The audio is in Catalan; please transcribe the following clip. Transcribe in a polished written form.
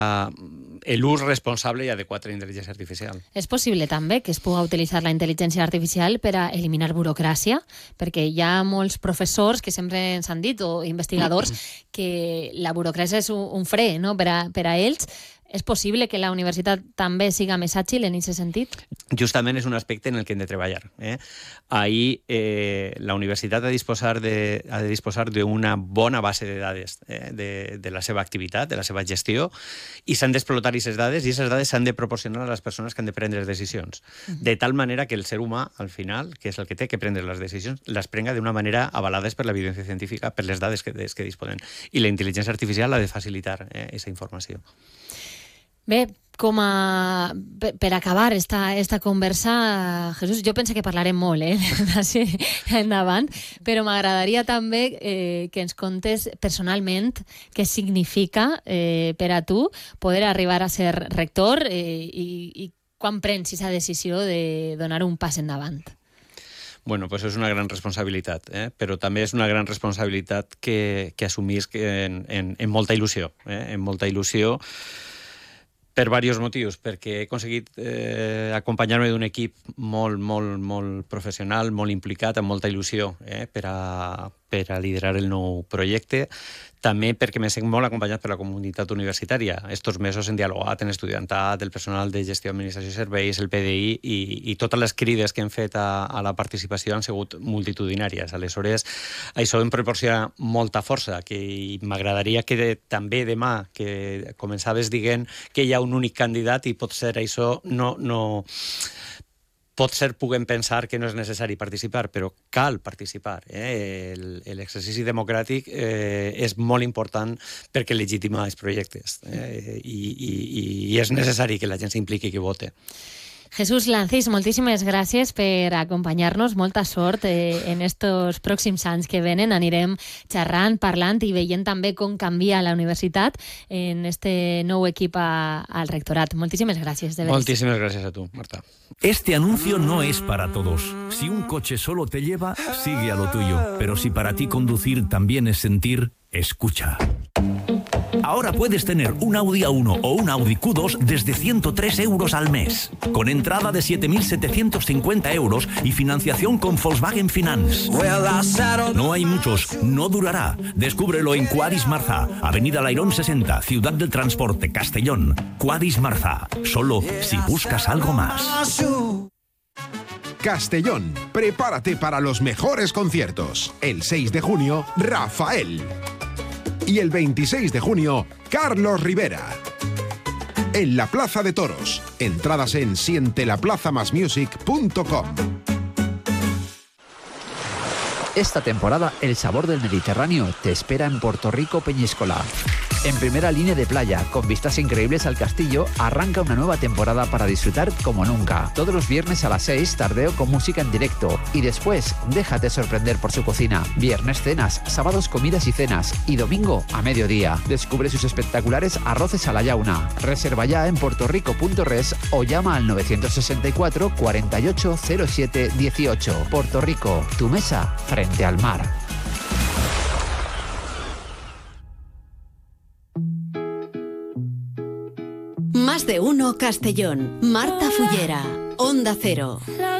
l'ús responsable i adequat de la intel·ligència artificial. És possible també que es pugui utilitzar la intel·ligència artificial per a eliminar burocràcia, perquè hi ha molts professors que sempre ens han dit, o investigadors, que la burocràcia és un fre, no?, per a ells. És possible que la universitat també siga més àgil en aquest sentit? Justament és un aspecte en el que hem de treballar. Ahir la universitat ha de disposar d'una bona base de dades de la seva activitat, de la seva gestió, i s'han d'explotar aquestes dades, i aquestes dades s'han de proporcionar a les persones que han de prendre les decisions. De tal manera que el ser humà, al final, que és el que té que prendre les decisions, les prenga d'una manera avalades per l'evidència científica, per les dades que disponen. I la intel·ligència artificial ha de facilitar aquesta informació. Bé, per acabar esta conversa, Jesús, jo penso que parlarem molt, d'ací endavant, però m'agradaria també que ens contes personalment què significa per a tu poder arribar a ser rector i quan prens aquesta decisió de donar un pas endavant. Bueno, pues és una gran responsabilitat, però també és una gran responsabilitat que assumisc en molta il·lusió, en molta il·lusió, per diversos motius, perquè he aconseguit acompanyar-me d'un equip molt professional, molt implicat, amb molta il·lusió per a liderar el nou projecte. També perquè me sent molt acompanyat per la comunitat universitària. Estos mesos hem dialogat en estudiantat, el personal de gestió, administració i serveis, el PDI, i totes les crides que hem fet a la participació han sigut multitudinàries. Aleshores, això em proporciona molta força, que m'agradaria que també demà, que començaves dient que hi ha un únic candidat i potser això no potser puguem pensar que no és necessari participar, però cal participar. L'exercici democràtic és molt important perquè legitima els projectes i és necessari que la gent s'impliqui i que vote. Jesús Lancís, moltíssimes gràcies per acompanyar-nos. Molta sort en estos pròxims anys que venen. Anirem xerrant, parlant i veient també com canvia la universitat en este nou equip al rectorat. Moltíssimes gràcies. Moltíssimes gràcies a tu, Marta. Este anuncio no es para todos. Si un coche solo te lleva, sigue a lo tuyo. Pero si para ti conducir también es sentir, escucha. Ahora puedes tener un Audi A1 o un Audi Q2 desde 103 euros al mes, con entrada de 7.750 euros y financiación con Volkswagen Finance. No hay muchos, no durará. Descúbrelo en Quadis Marza, Avenida Lairón 60, Ciudad del Transporte, Castellón. Quadis Marza, solo si buscas algo más. Castellón, prepárate para los mejores conciertos. El 6 de junio, Rafael. Y el 26 de junio, Carlos Rivera. En la Plaza de Toros. Entradas en sientelaplazamasmusic.com. Esta temporada, el sabor del Mediterráneo te espera en Puerto Rico Peñíscola. En primera línea de playa, con vistas increíbles al castillo, arranca una nueva temporada para disfrutar como nunca. Todos los viernes a las 6, tardeo con música en directo. Y después, déjate sorprender por su cocina. Viernes cenas, sábados comidas y cenas. Y domingo a mediodía. Descubre sus espectaculares arroces a la llauna. Reserva ya en puertorico.res o llama al 964 48 07 18. Puerto Rico, tu mesa frente al mar. Más de uno Castellón. Marta Fullera, Onda Cero.